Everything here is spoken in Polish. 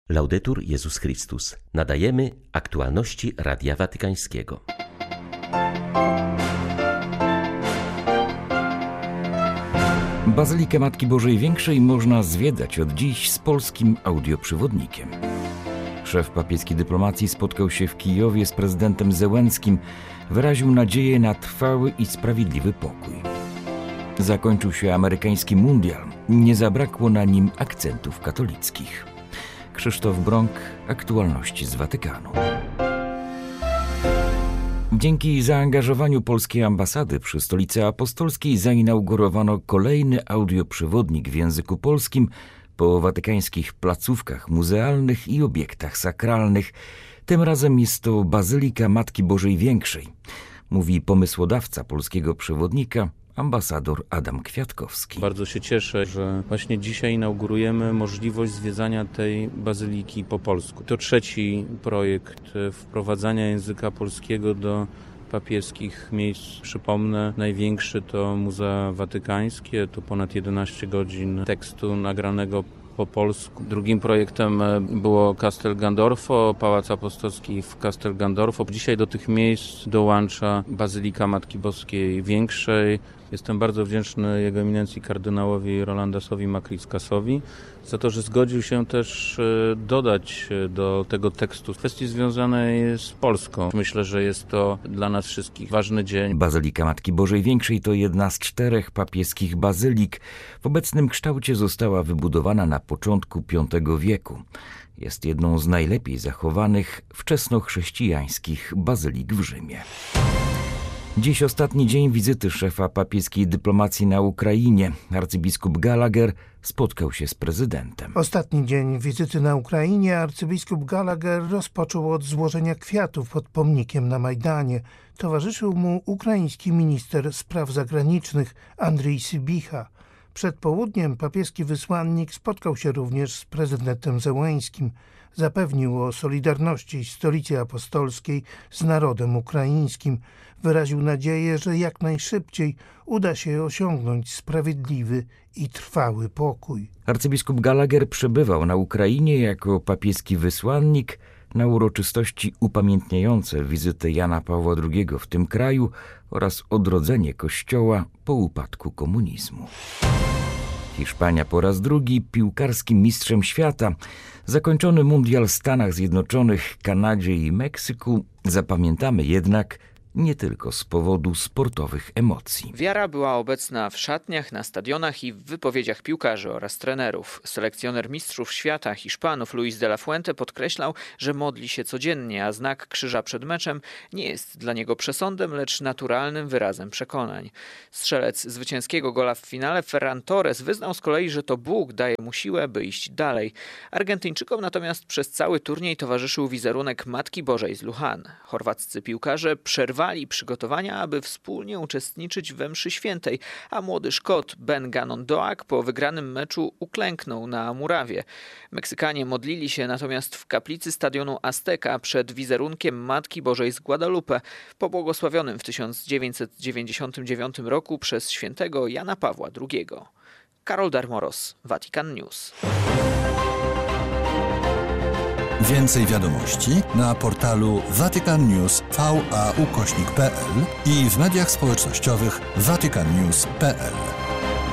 Laudetur Jezus Chrystus. Nadajemy aktualności Radia Watykańskiego. Bazylikę Matki Bożej Większej można zwiedzać od dziś z polskim audioprzewodnikiem. Szef papieskiej dyplomacji spotkał się w Kijowie z prezydentem Zełenskim. Wyraził nadzieję na trwały i sprawiedliwy pokój. Zakończył się amerykański mundial. Nie zabrakło na nim akcentów katolickich. Krzysztof Brąk, aktualności z Watykanu. Dzięki zaangażowaniu polskiej ambasady przy Stolicy Apostolskiej zainaugurowano kolejny audioprzewodnik w języku polskim po watykańskich placówkach muzealnych i obiektach sakralnych. Tym razem jest to Bazylika Matki Bożej Większej, mówi pomysłodawca polskiego przewodnika, ambasador Adam Kwiatkowski. Bardzo się cieszę, że właśnie dzisiaj inaugurujemy możliwość zwiedzania tej bazyliki po polsku. To trzeci projekt wprowadzania języka polskiego do papieskich miejsc. Przypomnę, największy to Muzea Watykańskie, to ponad 11 godzin tekstu nagranego po polsku. Drugim projektem było Castel Gandolfo, Pałac Apostolski w Castel Gandolfo. Dzisiaj do tych miejsc dołącza Bazylika Matki Boskiej Większej. Jestem bardzo wdzięczny Jego Eminencji kardynałowi Rolandasowi Makriskasowi za to, że zgodził się też dodać do tego tekstu kwestii związanej z Polską. Myślę, że jest to dla nas wszystkich ważny dzień. Bazylika Matki Bożej Większej to jedna z 4 papieskich bazylik. W obecnym kształcie została wybudowana na początku V wieku. Jest jedną z najlepiej zachowanych wczesnochrześcijańskich bazylik w Rzymie. Dziś ostatni dzień wizyty szefa papieskiej dyplomacji na Ukrainie. Arcybiskup Gallagher spotkał się z prezydentem. Ostatni dzień wizyty na Ukrainie arcybiskup Gallagher rozpoczął od złożenia kwiatów pod pomnikiem na Majdanie. Towarzyszył mu ukraiński minister spraw zagranicznych Andrii Sybicha. Przed południem papieski wysłannik spotkał się również z prezydentem Zełenskim. Zapewnił o solidarności Stolicy Apostolskiej z narodem ukraińskim. Wyraził nadzieję, że jak najszybciej uda się osiągnąć sprawiedliwy i trwały pokój. Arcybiskup Gallagher przebywał na Ukrainie jako papieski wysłannik na uroczystości upamiętniające wizytę Jana Pawła II w tym kraju oraz odrodzenie Kościoła po upadku komunizmu. Hiszpania po raz drugi piłkarskim mistrzem świata. Zakończony mundial w Stanach Zjednoczonych, Kanadzie i Meksyku zapamiętamy jednak nie tylko z powodu sportowych emocji. Wiara była obecna w szatniach, na stadionach i w wypowiedziach piłkarzy oraz trenerów. Selekcjoner mistrzów świata Hiszpanów Luis de la Fuente podkreślał, że modli się codziennie, a znak krzyża przed meczem nie jest dla niego przesądem, lecz naturalnym wyrazem przekonań. Strzelec zwycięskiego gola w finale Ferran Torres wyznał z kolei, że to Bóg daje mu siłę, by iść dalej. Argentyńczykom natomiast przez cały turniej towarzyszył wizerunek Matki Bożej z Lujan. Chorwaccy piłkarze przerwali przygotowania, aby wspólnie uczestniczyć we mszy świętej, a młody Szkot Ben Gannon Doak po wygranym meczu uklęknął na murawie. Meksykanie modlili się natomiast w kaplicy stadionu Azteca przed wizerunkiem Matki Bożej z Guadalupe, pobłogosławionym w 1999 roku przez świętego Jana Pawła II. Karol Darmoros, Vatican News. Więcej wiadomości na portalu vaticannews.va/pl i w mediach społecznościowych vaticannews.pl.